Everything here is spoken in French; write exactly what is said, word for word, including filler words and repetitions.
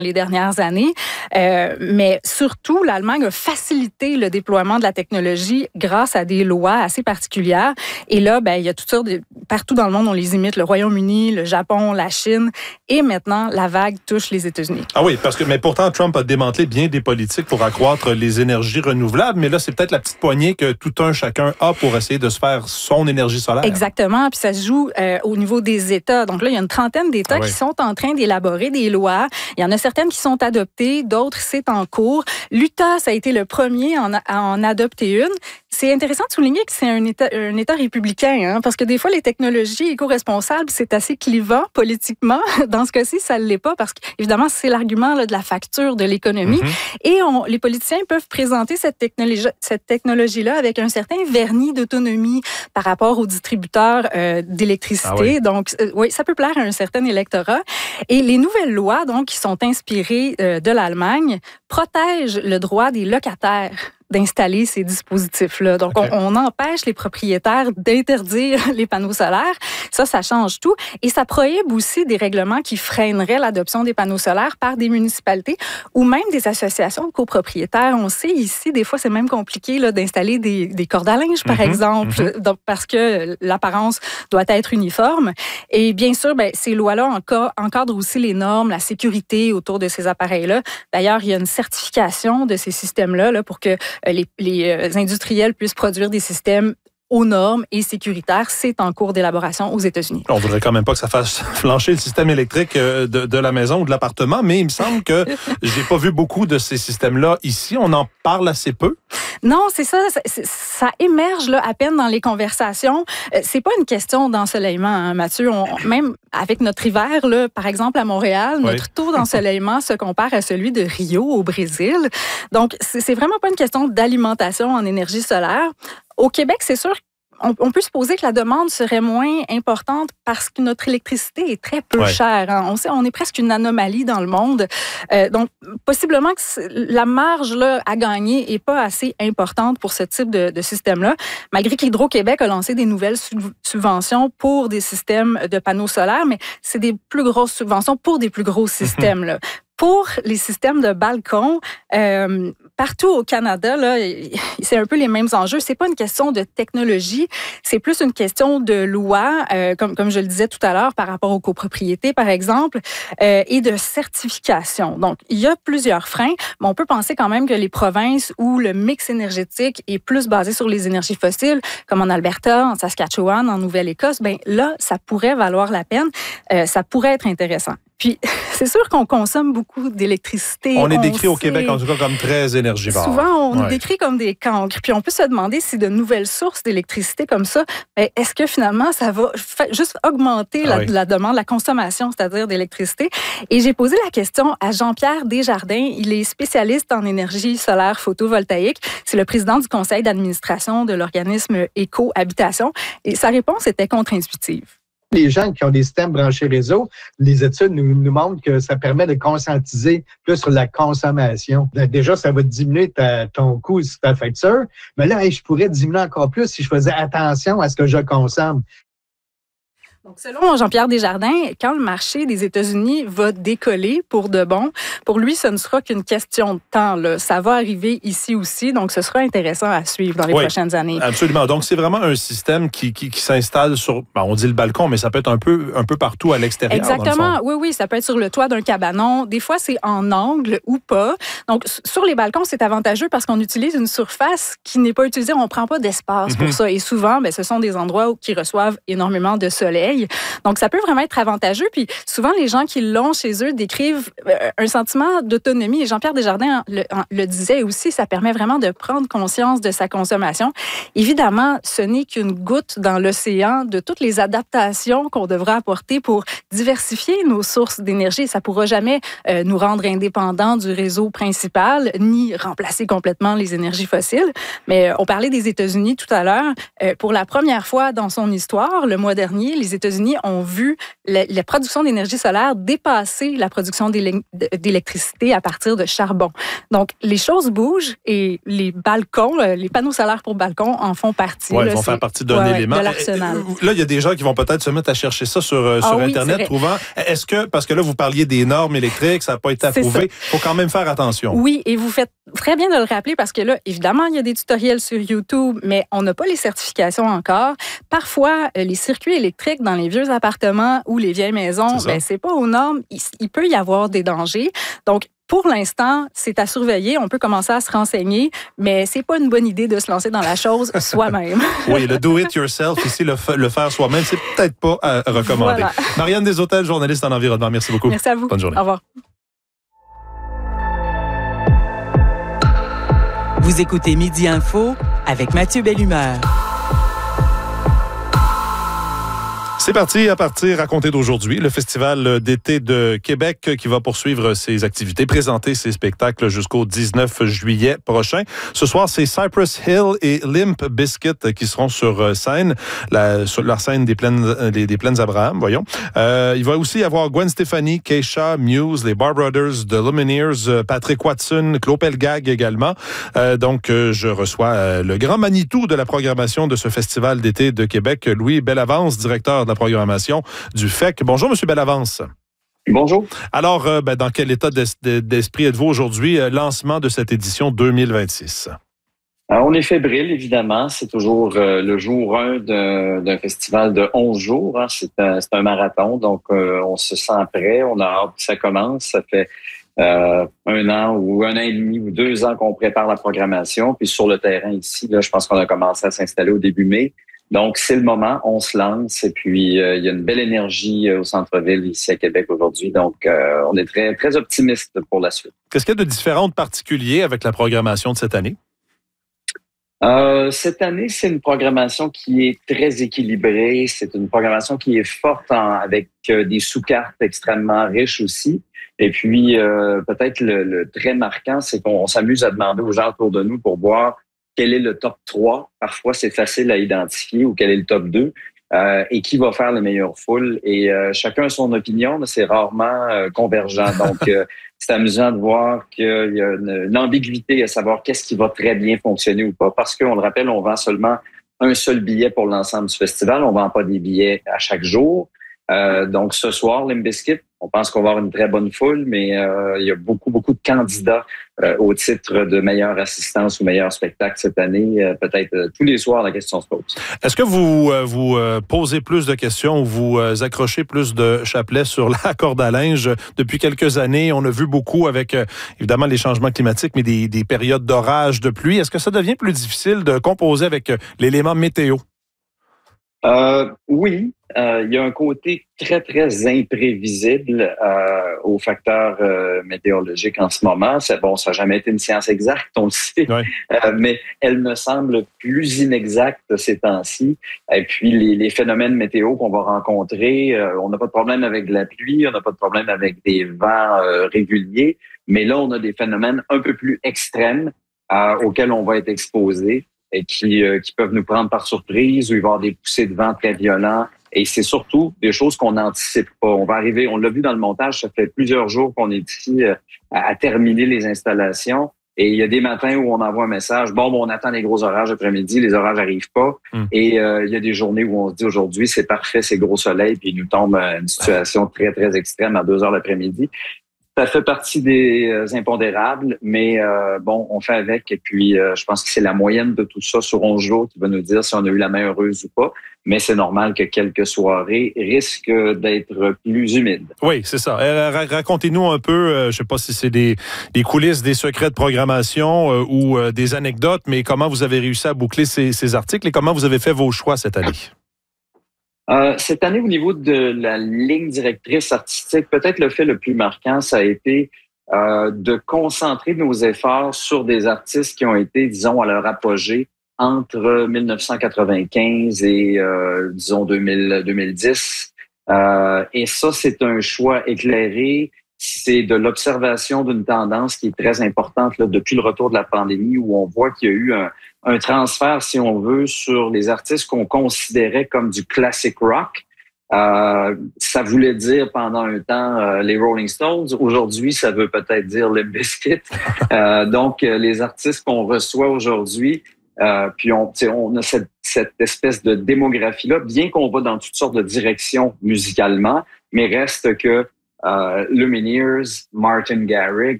les dernières années. Euh, mais surtout, l'Allemagne a facilité le déploiement de la technologie grâce à des lois assez particulières. Et là, ben, il y a toutes sortes de... Partout dans le monde, on les imite. Le Royaume-Uni, le Japon, la Chine. Et maintenant, la vague touche les États-Unis. Ah oui, parce que, mais pourtant, Trump a démantelé bien des politiques pour accroître les énergies renouvelables. Mais là, c'est peut-être la petite poignée que tout un chacun a pour essayer de se faire son énergie solaire. Exactement. Puis ça se joue euh, au niveau des États. Donc là, il y a une trentaine d'États ah oui. qui sont en train d'élaborer des lois. Il y en a certaines qui sont adoptées, d'autres, c'est en cours. L'Utah, ça a été le premier à en, à en adopter une. C'est intéressant de souligner que c'est un État, un État républicain, hein, parce que des fois, les technologies éco-responsables, c'est assez clivant politiquement. Dans ce cas-ci, ça ne l'est pas, parce qu'évidemment, c'est l'argument là, de la facture de l'économie. Mm-hmm. Et on, les politiciens peuvent présenter cette technologie, cette technologie-là avec un certain vernis d'autonomie par rapport aux distributeurs euh, d'électricité. Ah oui. Donc, euh, oui, ça peut plaire à un certain électorat. Et les nouvelles lois, donc, qui sont inspirées euh, de l'Allemagne, protègent le droit des locataires d'installer ces dispositifs-là. Donc, okay. on, on empêche les propriétaires d'interdire les panneaux solaires. Ça, ça change tout. Et ça prohibe aussi des règlements qui freineraient l'adoption des panneaux solaires par des municipalités ou même des associations de copropriétaires. On sait ici, des fois, c'est même compliqué là, d'installer des, des cordes à linge, par mm-hmm. exemple, mm-hmm. Donc, parce que l'apparence doit être uniforme. Et bien sûr, ben, ces lois-là encadrent aussi les normes, la sécurité autour de ces appareils-là. D'ailleurs, il y a une certification de ces systèmes-là là, pour que Les, les industriels puissent produire des systèmes aux normes et sécuritaires. C'est en cours d'élaboration aux États-Unis. On voudrait quand même pas que ça fasse flancher le système électrique de, de la maison ou de l'appartement, mais il me semble que j'ai pas vu beaucoup de ces systèmes-là ici. On en parle assez peu. Non, c'est ça. Ça, ça émerge là, à peine dans les conversations. C'est pas une question d'ensoleillement, hein, Mathieu. On, même avec notre hiver, là, par exemple à Montréal, oui. notre taux d'ensoleillement se compare à celui de Rio au Brésil. Donc, c'est, c'est vraiment pas une question d'alimentation en énergie solaire. Au Québec, c'est sûr On, on peut supposer que la demande serait moins importante parce que notre électricité est très peu ouais. chère. Hein. On sait, on est presque une anomalie dans le monde. Euh, donc, possiblement que la marge là, à gagner n'est pas assez importante pour ce type de, de système-là, malgré qu'Hydro-Québec a lancé des nouvelles subventions pour des systèmes de panneaux solaires, mais c'est des plus grosses subventions pour des plus gros systèmes. Là. Pour les systèmes de balcons, euh, partout au Canada, là, c'est un peu les mêmes enjeux. C'est pas une question de technologie, c'est plus une question de loi, euh, comme, comme je le disais tout à l'heure, par rapport aux copropriétés, par exemple, euh, et de certification. Donc, il y a plusieurs freins, mais on peut penser quand même que les provinces où le mix énergétique est plus basé sur les énergies fossiles, comme en Alberta, en Saskatchewan, en Nouvelle-Écosse, ben là, ça pourrait valoir la peine, euh, ça pourrait être intéressant. Puis, c'est sûr qu'on consomme beaucoup d'électricité. On est décrit au Québec, en tout cas, comme très énergivore. Souvent, on ouais. est décrit comme des cancres. Puis, on peut se demander si de nouvelles sources d'électricité comme ça, bien, est-ce que finalement, ça va juste augmenter la, ah oui. la demande, la consommation, c'est-à-dire d'électricité? Et j'ai posé la question à Jean-Pierre Desjardins. Il est spécialiste en énergie solaire photovoltaïque. C'est le président du conseil d'administration de l'organisme Éco-Habitation. Et sa réponse était contre-intuitive. Les gens qui ont des systèmes branchés réseau, les études nous, nous montrent que ça permet de conscientiser plus sur la consommation. Déjà, ça va diminuer ta, ton coût sur ta facture, mais là, hey, je pourrais diminuer encore plus si je faisais attention à ce que je consomme. Donc, selon Jean-Pierre Desjardins, quand le marché des États-Unis va décoller pour de bon, pour lui, ce ne sera qu'une question de temps. Là. Ça va arriver ici aussi, donc ce sera intéressant à suivre dans les oui, prochaines années. Absolument. Donc, c'est vraiment un système qui, qui, qui s'installe sur, ben, on dit le balcon, mais ça peut être un peu, un peu partout à l'extérieur. Exactement. Oui, oui, ça peut être sur le toit d'un cabanon. Des fois, c'est en angle ou pas. Donc, sur les balcons, c'est avantageux parce qu'on utilise une surface qui n'est pas utilisée. On ne prend pas d'espace mm-hmm. pour ça. Et souvent, ben, ce sont des endroits qui reçoivent énormément de soleil. Donc, ça peut vraiment être avantageux. Puis, souvent, les gens qui l'ont chez eux décrivent un sentiment d'autonomie. Et Jean-Pierre Desjardins le, le disait aussi, ça permet vraiment de prendre conscience de sa consommation. Évidemment, ce n'est qu'une goutte dans l'océan de toutes les adaptations qu'on devra apporter pour diversifier nos sources d'énergie. Ça ne pourra jamais euh, nous rendre indépendants du réseau principal, ni remplacer complètement les énergies fossiles. Mais euh, on parlait des États-Unis tout à l'heure. Euh, pour la première fois dans son histoire, le mois dernier, les États-Unis ont vu la, la production d'énergie solaire dépasser la production d'électricité à partir de charbon. Donc, les choses bougent et les balcons, les panneaux solaires pour balcons en font partie. Oui, là, ils vont faire partie d'un ouais, élément. De l'arsenal. Là, il y a des gens qui vont peut-être se mettre à chercher ça sur, ah, sur oui, Internet, trouvant... Est-ce que, parce que là, vous parliez des normes électriques, ça n'a pas été approuvé, il faut quand même faire attention. Oui, et vous faites très bien de le rappeler parce que là, évidemment, il y a des tutoriels sur YouTube, mais on n'a pas les certifications encore. Parfois, les circuits électriques dans les vieux appartements ou les vieilles maisons, c'est, ben, c'est pas aux normes. Il, il peut y avoir des dangers. Donc, pour l'instant, c'est à surveiller. On peut commencer à se renseigner, mais c'est pas une bonne idée de se lancer dans la chose soi-même. Oui, le do-it-yourself, ici, le, f- le faire soi-même, c'est peut-être pas à recommander. Voilà. Marianne Deshôtels, journaliste en environnement. Merci beaucoup. Merci à vous. Bonne journée. Au revoir. Vous écoutez Midi Info avec Mathieu Bellumeur. C'est parti à partir à compter d'aujourd'hui. Le Festival d'été de Québec qui va poursuivre ses activités, présenter ses spectacles jusqu'au dix-neuf juillet prochain. Ce soir, c'est Cypress Hill et Limp Bizkit qui seront sur scène, la, sur leur scène des plaines, des, des plaines Abraham, voyons. Euh, il va aussi y avoir Gwen Stefani, Keisha, Muse, les Bar Brothers, The Lumineers, Patrick Watson, Claude Pelgag également. Euh, donc, euh, je reçois euh, le grand Manitou de la programmation de ce Festival d'été de Québec, Louis Bellavance, directeur de la programmation du F E C. Bonjour, M. Bellavance. Bonjour. Alors, euh, ben, dans quel état d'es- d'esprit êtes-vous aujourd'hui, euh, lancement de cette édition deux mille vingt-six? Alors, on est fébrile, évidemment. C'est toujours euh, le jour un d'un, d'un festival de onze jours. Hein. C'est, un, c'est un marathon, donc euh, on se sent prêt. On a hâte que ça commence. Ça fait euh, un an ou un an et demi ou deux ans qu'on prépare la programmation. Puis sur le terrain ici, là, je pense qu'on a commencé à s'installer au début mai. Donc, c'est le moment, on se lance et puis euh, il y a une belle énergie euh, au centre-ville ici à Québec aujourd'hui. Donc, euh, on est très, très optimiste pour la suite. Qu'est-ce qu'il y a de différent, de particulier avec la programmation de cette année? Euh, cette année, c'est une programmation qui est très équilibrée. C'est une programmation qui est forte en, avec euh, des sous-cartes extrêmement riches aussi. Et puis, euh, peut-être le, le très marquant, c'est qu'on s'amuse à demander aux gens autour de nous pour voir quel est le top trois. Parfois, c'est facile à identifier, ou quel est le top deux, euh, et qui va faire les meilleures foules. Et euh, chacun a son opinion, mais c'est rarement euh, convergent. Donc, euh, c'est amusant de voir qu'il y a une, une ambiguïté à savoir qu'est-ce qui va très bien fonctionner ou pas. Parce qu'on le rappelle, on vend seulement un seul billet pour l'ensemble du festival. On vend pas des billets à chaque jour. Euh, donc, ce soir, Limp Bizkit, on pense qu'on va avoir une très bonne foule, mais euh, il y a beaucoup, beaucoup de candidats euh, au titre de meilleure assistance ou meilleur spectacle cette année. Euh, peut-être euh, tous les soirs, la question se pose. Est-ce que vous euh, vous euh, posez plus de questions ou vous euh, accrochez plus de chapelets sur la corde à linge? Depuis quelques années, on a vu beaucoup avec, euh, évidemment, les changements climatiques, mais des, des périodes d'orage, de pluie. Est-ce que ça devient plus difficile de composer avec euh, l'élément météo? Euh, oui, euh, il y a un côté très, très imprévisible euh, aux facteurs euh, météorologiques en ce moment. C'est bon, ça n'a jamais été une science exacte, on le sait, oui. euh, mais elle me semble plus inexacte ces temps-ci. Et puis, les, les phénomènes météo qu'on va rencontrer, euh, on n'a pas de problème avec la pluie, on n'a pas de problème avec des vents euh, réguliers, mais là, on a des phénomènes un peu plus extrêmes euh, auxquels on va être exposé, et qui, euh, qui peuvent nous prendre par surprise, où il va y avoir des poussées de vent très violents. Et c'est surtout des choses qu'on n'anticipe pas. On va arriver, on l'a vu dans le montage, ça fait plusieurs jours qu'on est ici euh, à, à terminer les installations. Et il y a des matins où on envoie un message, bon, bon on attend les gros orages après-midi, les orages n'arrivent pas. Mm. Et euh, il y a des journées où on se dit aujourd'hui, c'est parfait, c'est gros soleil, puis il nous tombe une situation très, très extrême à deux heures l'après-midi. Ça fait partie des euh, impondérables, mais euh, bon, on fait avec. Et puis, euh, je pense que c'est la moyenne de tout ça sur onze jours qui va nous dire si on a eu la main heureuse ou pas. Mais c'est normal que quelques soirées risquent d'être plus humides. Oui, c'est ça. Euh, racontez-nous un peu, euh, je ne sais pas si c'est des, des coulisses, des secrets de programmation euh, ou euh, des anecdotes, mais comment vous avez réussi à boucler ces, ces articles et comment vous avez fait vos choix cette année? Euh, cette année, au niveau de la ligne directrice artistique, peut-être le fait le plus marquant, ça a été euh, de concentrer nos efforts sur des artistes qui ont été, disons, à leur apogée entre dix-neuf cent quatre-vingt-quinze et, euh, disons, deux mille, deux mille dix. Euh, et ça, c'est un choix éclairé. C'est de l'observation d'une tendance qui est très importante là, depuis le retour de la pandémie, où on voit qu'il y a eu un, un transfert, si on veut, sur les artistes qu'on considérait comme du classic rock, Euh, ça voulait dire pendant un temps euh, les Rolling Stones. Aujourd'hui, ça veut peut-être dire Limp Bizkit. euh, donc, euh, les artistes qu'on reçoit aujourd'hui, euh, puis on, on a cette, cette espèce de démographie-là, bien qu'on va dans toutes sortes de directions musicalement, mais reste que euh, Lumineers, Martin Garrix,